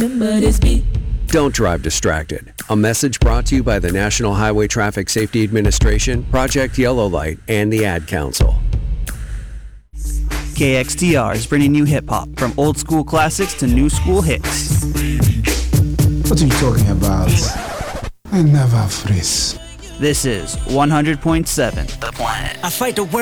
Don't drive distracted. A message brought to you by the National Highway Traffic Safety Administration, Project Yellow Light, and the Ad Council. KXTR is bringing you hip-hop, from old school classics to new school hits. What are you talking about? I never freeze. This is 100.7 The Planet. I fight the world.